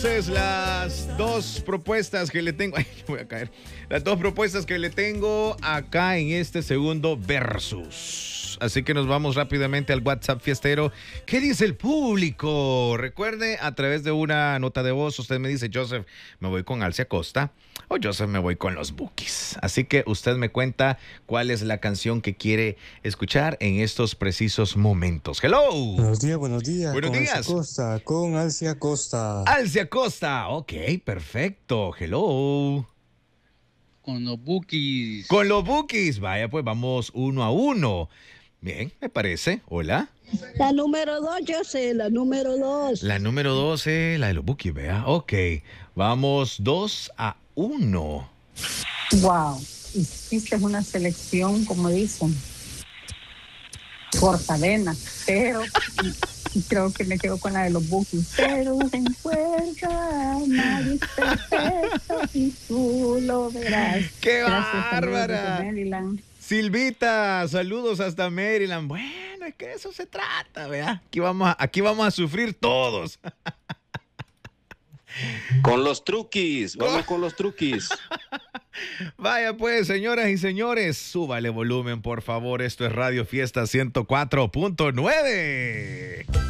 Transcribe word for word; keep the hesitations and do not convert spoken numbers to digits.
Entonces, las dos propuestas que le tengo, ay, voy a caer, las dos propuestas que le tengo acá en este segundo versus. Así que nos vamos rápidamente al WhatsApp fiestero. ¿Qué dice el público? Recuerde, a través de una nota de voz, usted me dice, Joseph, me voy con Alcia Costa, o Joseph, me voy con los Bukis. Así que usted me cuenta cuál es la canción que quiere escuchar en estos precisos momentos. ¡Hello! Buenos días, buenos días. Buenos con días. Alcia Costa, con Alcia Costa. Alcia Costa, ok, perfecto. Hello. Con los Bukis. Con los Bukis. Vaya, pues vamos uno a uno. Bien, me parece. Hola. La número dos, yo sé, la número dos. La número doce, la de los Bukis, vea. Ok, vamos dos a uno. Wow, hiciste una selección, como dicen, cortavena, pero creo que me quedo con la de los Bukis. Pero se encuentra, nadie es perfecto y tú lo verás. ¡Qué Gracias, bárbara! saludos desde Maryland. Silvita, saludos hasta Maryland. Bueno, es que de eso se trata, vea. Aquí vamos a, aquí vamos a sufrir todos. Con los truquis, vamos con los truquis. Vaya pues, señoras y señores, súbale volumen, por favor. Esto es Radio Fiesta ciento cuatro punto nueve.